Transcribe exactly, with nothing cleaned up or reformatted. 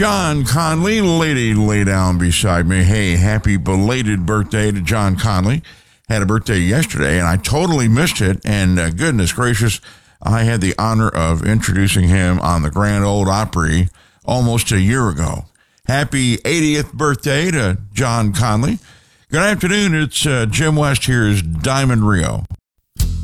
John Conley, lady, lay down beside me. Hey, happy belated birthday to John Conley. Had a birthday yesterday, and I totally missed it. And uh, goodness gracious, I had the honor of introducing him on the Grand Ole Opry almost a year ago. Happy eightieth birthday to John Conley. Good afternoon. It's uh, Jim West. Here's Diamond Rio.